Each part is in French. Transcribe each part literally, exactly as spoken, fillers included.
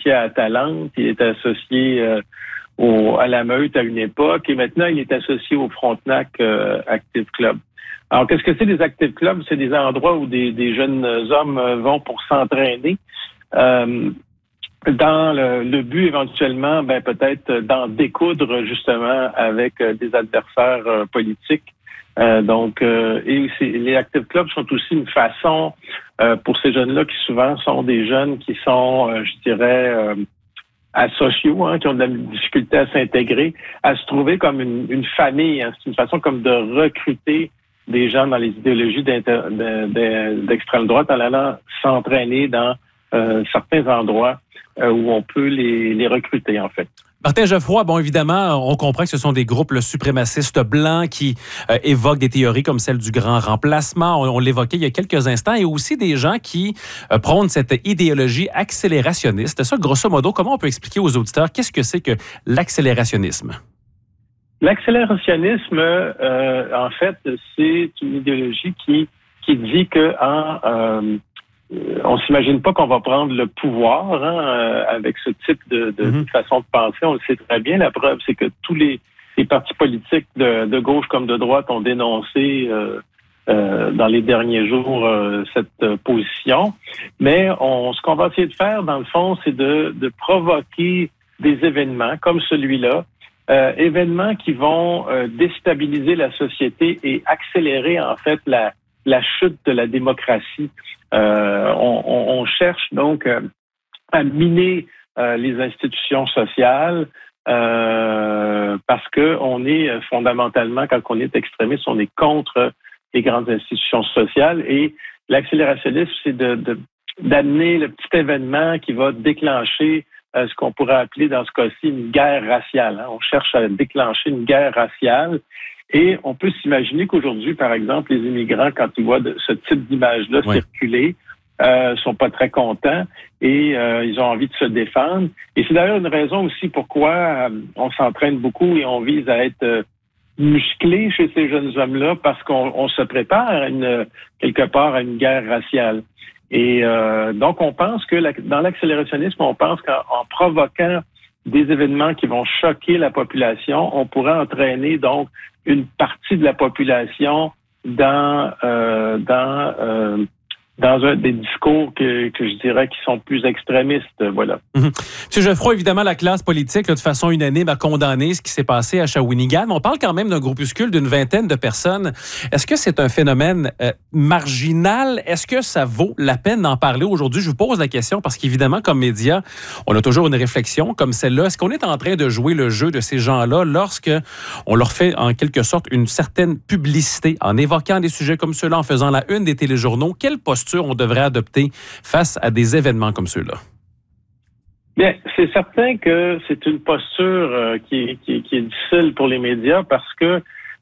associé à Atalante, il est associé euh, au, à la Meute à une époque, et maintenant il est associé au Frontenac euh, Active Club. Alors, qu'est-ce que c'est des Active Clubs? C'est des endroits où des, des jeunes hommes vont pour s'entraîner. Euh, dans le, le but éventuellement, ben peut-être d'en découdre justement avec euh, des adversaires euh, politiques. Euh, donc, euh, et c'est, les Active Clubs sont aussi une façon euh, pour ces jeunes-là qui souvent sont des jeunes qui sont, euh, je dirais, euh, asociaux, hein, qui ont de la difficulté à s'intégrer, à se trouver comme une, une famille. Hein. C'est une façon comme de recruter des gens dans les idéologies de, de, d'extrême droite en allant s'entraîner dans euh, certains endroits euh, où on peut les, les recruter, en fait. Martin Geoffroy, bon, évidemment, on comprend que ce sont des groupes là, suprémacistes blancs qui euh, évoquent des théories comme celle du grand remplacement. On, on l'évoquait il y a quelques instants. Et aussi des gens qui euh, prônent cette idéologie accélérationniste. Ça, grosso modo, comment on peut expliquer aux auditeurs qu'est-ce que c'est que l'accélérationnisme? L'accélérationnisme, euh, en fait, c'est une idéologie qui qui dit que en euh, on s'imagine pas qu'on va prendre le pouvoir hein, euh, avec ce type de, de, mm-hmm. de façon de penser. On le sait très bien. La preuve, c'est que tous les, les partis politiques de, de gauche comme de droite ont dénoncé euh, euh, dans les derniers jours euh, cette euh, position. Mais on, ce qu'on va essayer de faire, dans le fond, c'est de, de provoquer des événements comme celui-là. Euh, événements qui vont euh, déstabiliser la société et accélérer en fait la, la chute de la démocratie. Euh, on, on, on cherche donc euh, à miner euh, les institutions sociales euh, parce que on est fondamentalement, quand on est extrémiste, on est contre les grandes institutions sociales et l'accélérationnisme, c'est de, de, d'amener le petit événement qui va déclencher Euh, ce qu'on pourrait appeler dans ce cas-ci une guerre raciale. Hein. On cherche à déclencher une guerre raciale et on peut s'imaginer qu'aujourd'hui, par exemple, les immigrants, quand ils voient de, ce type d'image-là oui. circuler, euh, sont pas très contents et euh, ils ont envie de se défendre. Et c'est d'ailleurs une raison aussi pourquoi euh, on s'entraîne beaucoup et on vise à être euh, musclé chez ces jeunes hommes-là parce qu'on on se prépare à une, quelque part à une guerre raciale. Et euh, donc, on pense que la, dans l'accélérationnisme, on pense qu'en en provoquant des événements qui vont choquer la population, on pourrait entraîner donc une partie de la population dans euh, dans euh, dans un des discours que, que je dirais qui sont plus extrémistes, voilà. Mm-hmm. M. Geoffroy, évidemment, la classe politique, là, de façon unanime, a condamné ce qui s'est passé à Shawinigan. On parle quand même d'un groupuscule d'une vingtaine de personnes. Est-ce que c'est un phénomène euh, marginal? Est-ce que ça vaut la peine d'en parler aujourd'hui? Je vous pose la question parce qu'évidemment, comme médias, on a toujours une réflexion comme celle-là. Est-ce qu'on est en train de jouer le jeu de ces gens-là lorsque on leur fait en quelque sorte une certaine publicité en évoquant des sujets comme ceux-là, en faisant la une des téléjournaux? Quelle posture on devrait adopter face à des événements comme ceux-là? Bien, c'est certain que c'est une posture euh, qui, est, qui, est, qui est difficile pour les médias parce que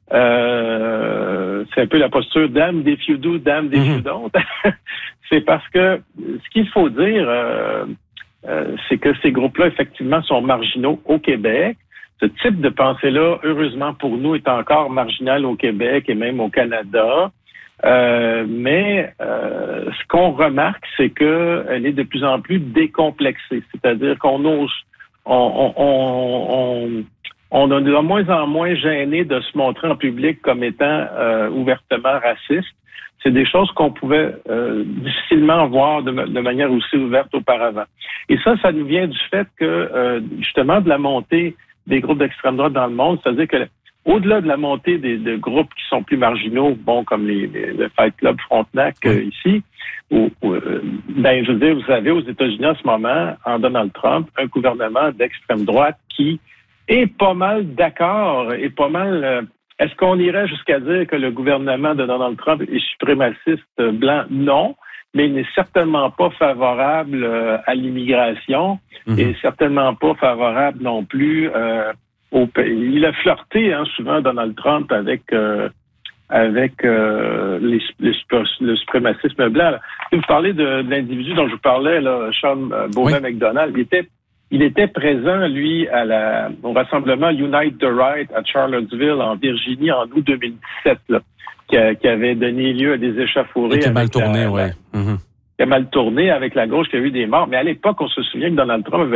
euh, c'est un peu la posture damn if you do, damn if you don't. C'est parce que ce qu'il faut dire, euh, euh, c'est que ces groupes-là, effectivement, sont marginaux au Québec. Ce type de pensée-là, heureusement pour nous, est encore marginal au Québec et même au Canada. Euh, mais euh, ce qu'on remarque, c'est qu'elle est de plus en plus décomplexée. C'est-à-dire qu'on ose, on, on, on, on est de moins en moins gêné de se montrer en public comme étant euh, ouvertement raciste. C'est des choses qu'on pouvait euh, difficilement voir de, de manière aussi ouverte auparavant. Et ça, ça nous vient du fait que, euh, justement, de la montée des groupes d'extrême droite dans le monde, c'est-à-dire que au-delà de la montée des de groupes qui sont plus marginaux, bon, comme les, les, le Fight Club Frontenac euh, ici, où, où, ben, je veux dire, vous savez, aux États-Unis en ce moment, en Donald Trump, un gouvernement d'extrême droite qui est pas mal d'accord, est pas mal... Euh, est-ce qu'on irait jusqu'à dire que le gouvernement de Donald Trump est suprémaciste blanc? Non, mais il n'est certainement pas favorable euh, à l'immigration mm-hmm. et certainement pas favorable non plus... Euh, Au pays. Il a flirté hein, souvent Donald Trump avec euh, avec euh, les, les, le suprémacisme blanc. Là. Si vous parlez de, de l'individu dont je vous parlais, là, Sean Beauvais-McDonald, il était il était présent lui à la au rassemblement Unite the Right à Charlottesville en Virginie en août deux mille dix-sept, là, qui, a, qui avait donné lieu à des échauffourées. Qui a mal tourné, la, ouais. La, mm-hmm. Qui a mal tourné avec la gauche, qui a eu des morts. Mais à l'époque, on se souvient que Donald Trump avait